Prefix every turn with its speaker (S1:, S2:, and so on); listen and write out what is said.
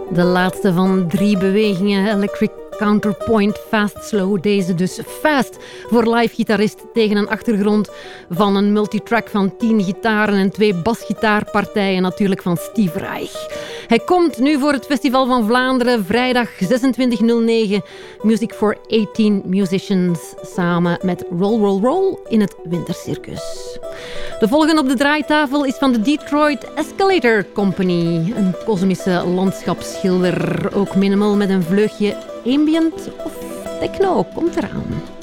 S1: De laatste van 3 bewegingen. Electric Counterpoint, Fast Slow. Deze dus Fast voor live-gitarist tegen een achtergrond van een multitrack van 10 gitaren en 2 basgitaarpartijen natuurlijk van Steve Reich. Hij komt nu voor het Festival van Vlaanderen vrijdag 26/09. Music for 18 Musicians samen met Roll Roll Roll in het Wintercircus. De volgende op de draaitafel is van de Detroit Escalator Company. Een kosmische landschapsschilder. Ook minimal met een vleugje ambient of techno. Komt eraan.